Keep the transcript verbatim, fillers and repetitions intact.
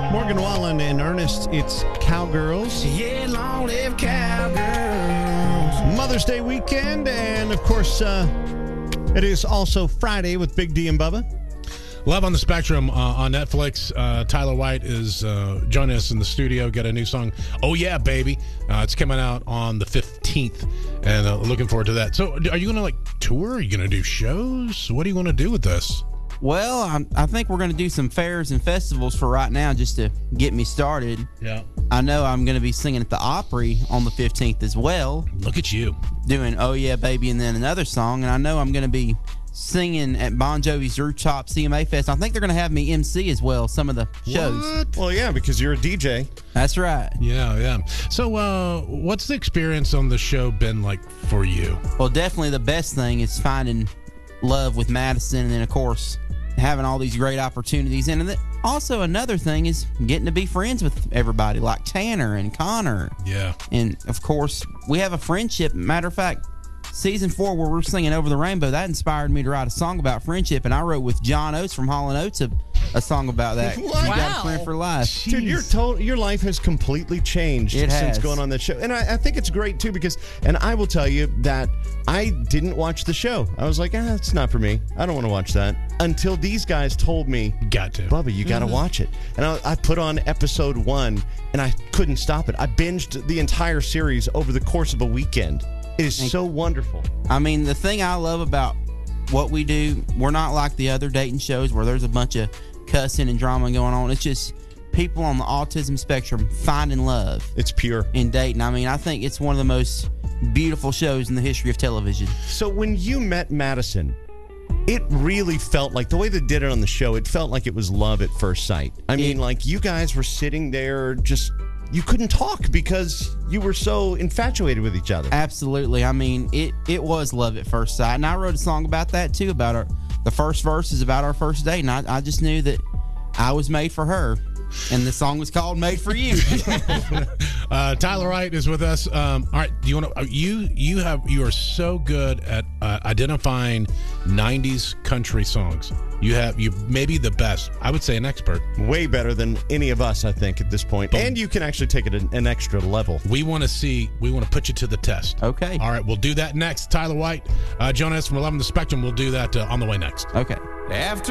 Morgan Wallen and Ernest, it's Cowgirls. Yeah, long live Cowgirls. Mother's Day weekend, and of course, uh, it is also Friday with Big D and Bubba. Love on the Spectrum uh, on Netflix. Uh, Tyler White is uh, joining us in the studio. Got a new song, Oh Yeah, Baby. Uh, it's coming out on the fifteenth, and uh, looking forward to that. So are you going to, like, tour? Are you going to do shows? What do you want to do with this? Well, I, I think we're going to do some fairs and festivals for right now just to get me started. Yeah. I know I'm going to be singing at the Opry on the fifteenth as well. Look at you. Doing Oh Yeah, Baby, and then another song. And I know I'm going to be singing at Bon Jovi's Rooftop C M A Fest. I think they're going to have me M C as well, some of the shows. What? Well, yeah, because you're a D J. That's right. Yeah, yeah. So uh, what's the experience on the show been like for you? Well, definitely the best thing is finding love with Madison, and then, of course, having all these great opportunities. And also another thing is getting to be friends with everybody like Tanner and Connor. Yeah. And, of course, we have a friendship. Matter of fact, season four where we're singing Over the Rainbow, that inspired me to write a song about friendship, and I wrote with John Oates from Hall and Oates a, a song about that. What? You got Wow. a friend for life. Dude, your to- your life has completely changed It since has. going on that show. And I, I think it's great, too, because, and I will tell you that I didn't watch the show. I was like, ah, it's not for me. I don't want to watch that. Until these guys told me, Got to. Bubba, you got to watch it. And I, I put on episode one, and I couldn't stop it. I binged the entire series over the course of a weekend. It is Thank so wonderful. I mean, the thing I love about what we do, we're not like the other dating shows where there's a bunch of cussing and drama going on. It's just people on the autism spectrum finding love It's pure. in dating. I mean, I think it's one of the most beautiful shows in the history of television. So when you met Madison, it really felt like the way they did it on the show, it felt like it was love at first sight. I mean, It- like you guys were sitting there just, you couldn't talk because you were so infatuated with each other. Absolutely. I mean, it, it was love at first sight. And I wrote a song about that, too, about our, the first verse is about our first date. And I, I just knew that I was made for her. And the song was called Made for You. Uh, Tyler Wright is with us. Um, all right, do you want to? You you have you are so good at uh, identifying nineties country songs. You have you maybe the best. I would say an expert. Way better than any of us, I think, at this point. Boom. And you can actually take it an, an extra level. We want to see. We want to put you to the test. Okay. All right, we'll do that next. Tyler White, uh, Jonas from eleven The Spectrum. We'll do that uh, on the way next. Okay. After